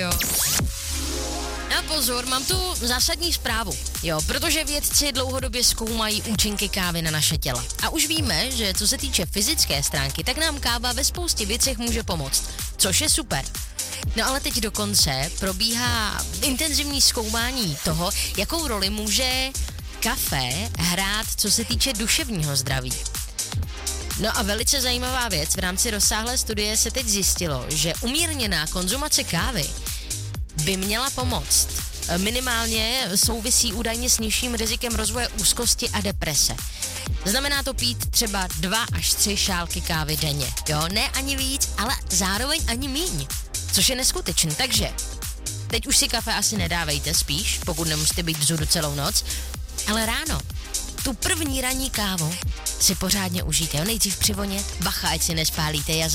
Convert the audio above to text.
jo. A pozor, mám tu zásadní zprávu, jo, protože vědci dlouhodobě zkoumají účinky kávy na naše těla. A už víme, že co se týče fyzické stránky, tak nám káva ve spoustě věcech může pomoct, což je super. No ale teď dokonce probíhá intenzivní zkoumání toho, jakou roli může kafe hrát, co se týče duševního zdraví. No a velice zajímavá věc, v rámci rozsáhlé studie se teď zjistilo, že umírněná konzumace kávy by měla pomoct. Minimálně souvisí údajně s nižším rizikem rozvoje úzkosti a deprese. Znamená to pít třeba 2 až 3 šálky kávy denně. Jo, ne ani víc, ale zároveň ani míň. Což je neskutečný, takže teď už si kafe asi nedávejte spíš, pokud nemusíte být vzhůru celou noc, ale ráno, tu první ranní kávu si pořádně užijte, jo, nejdřív při voně, bacha, ať si nespálíte jazyk.